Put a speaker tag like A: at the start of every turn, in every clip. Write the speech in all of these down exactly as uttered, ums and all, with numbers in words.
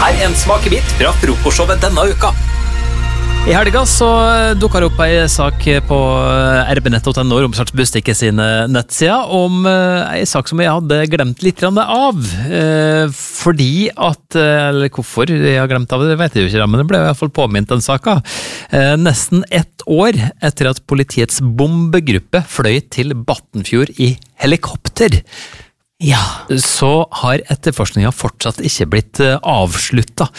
A: Her en smakebit fra frokostshowet denne uka. I helga så dukker det opp en sak på r b nett punktum n o, Romsdals Budstikke sine nettsider, om en sak som jeg hadde glemt litt av. Fordi at, eller hvorfor jeg har glemt av det, det vet jeg jo ikke, men det ble i hvert fall påminnet den saken. Nesten ett år etter at politiets bombegruppe fløy til Battenfjord i helikopter. Ja. Så har etterforskningen fortsatt ikke blitt avsluttet.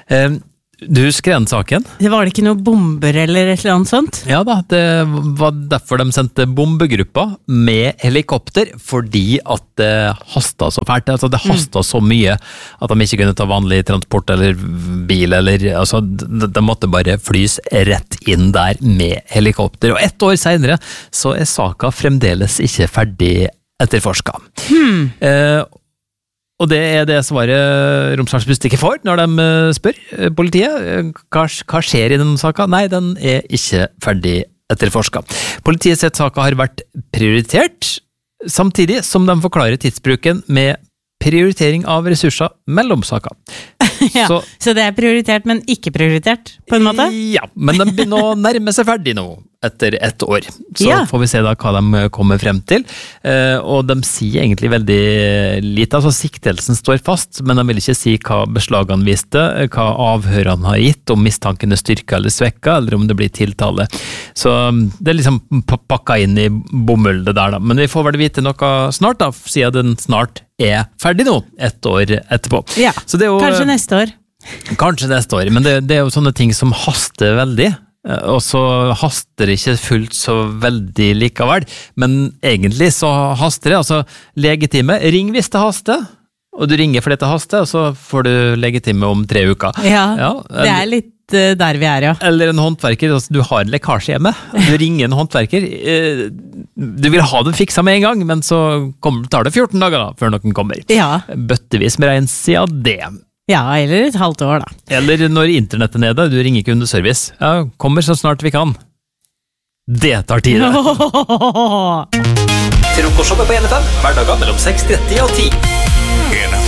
A: Du husker den saken?
B: Det var det ikke noe bomber eller et eller annet sånt?
A: Ja da, det var derfor de sendte bombegruppa med helikopter, fordi at det hastet så fælt. Altså det hastet så mye at de ikke kunne ta vanlig transport eller bil, eller, altså de, de måtte bare flys rett inn der med helikopter. Og ett år senere så er saka fremdeles ikke ferdig etterforsket.
B: Hmm.
A: Eh, Og det er det svaret Romsdals Budstikke får når de spør politiet. Hva, hva skjer i denne saken? Nei, den er ikke ferdig etterforsket. Politiet sitt saken har vært prioritert, samtidig som de forklarer tidsbruken med prioritering av ressurser mellom saker.
B: Ja, så, så det er prioritert, men ikke prioritert, på en måte?
A: Ja, men de begynner å nærme seg ferdig nå, etter ett år. Så
B: ja.
A: Får vi se da hva de kommer frem til. Eh, og de sier egentlig veldig lite. Altså, siktelsen står fast, men de vil ikke si hva beslagene viste, hva avhørene har gitt, om mistanken er styrket eller svekket, eller om det blir tiltale. Så det er liksom pakket inn i bomull det der da. Men vi får vel vite noe snart da, siden den snart er ferdig nå, ett år etterpå.
B: Ja,
A: så det er jo,
B: kanskje neste år.
A: Kanskje neste år, men det, det er jo sånne ting som haster veldig. Og så haster det ikke fullt så veldig likevel, men egentlig så haster det, altså legetime, ring hvis det haster, og du ringer fordi det haster, og så får du legetime om tre uker.
B: Ja,
A: ja
B: det er litt uh, der vi er, ja.
A: Eller en håndverker, altså du har en lekkasje hjemme, du ringer en håndverker, uh, du vil ha det fiksa med en gang, men så kommer, tar det fjorten dager da, før noen kommer.
B: Ja.
A: Bøttevis med regn siden det.
B: Ja, eller et halvt år da.
A: Eller når internettet er nede, du ringer kundeservice. Ja, kommer så snart vi kan. Det tar tid. Frokostshowet på N F M, hverdager mellom seks tretti og ti.